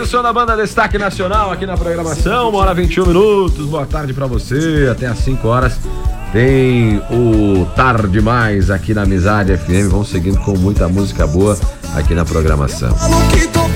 som da banda Destaque Nacional aqui na programação, 1h21. Boa tarde pra você, até às 5 horas tem o Tarde Mais aqui na Amizade FM. Vamos seguindo com muita música boa aqui na programação.